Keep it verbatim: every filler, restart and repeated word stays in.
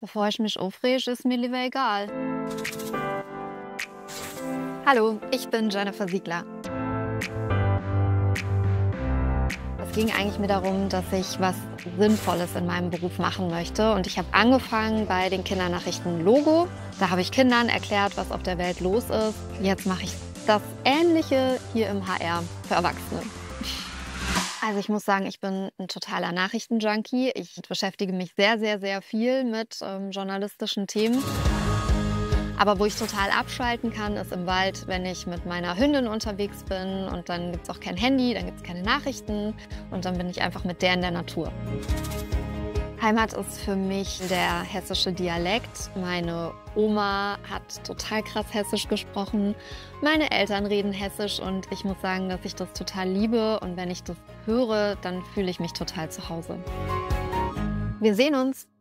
Bevor ich mich aufrege, ist mir lieber egal. Hallo, ich bin Jennifer Siegler. Es ging eigentlich mir darum, dass ich was Sinnvolles in meinem Beruf machen möchte. Und ich habe angefangen bei den Kindernachrichten Logo. Da habe ich Kindern erklärt, was auf der Welt los ist. Jetzt mache ich das Ähnliche hier im H R für Erwachsene. Also ich muss sagen, ich bin ein totaler Nachrichtenjunkie. Ich beschäftige mich sehr, sehr, sehr viel mit ähm, journalistischen Themen. Aber wo ich total abschalten kann, ist im Wald, wenn ich mit meiner Hündin unterwegs bin. Und dann gibt es auch kein Handy, dann gibt es keine Nachrichten. Und dann bin ich einfach mit der in der Natur. Heimat ist für mich der hessische Dialekt. Meine Oma hat total krass Hessisch gesprochen. Meine Eltern reden Hessisch und ich muss sagen, dass ich das total liebe. Und wenn ich das höre, dann fühle ich mich total zu Hause. Wir sehen uns!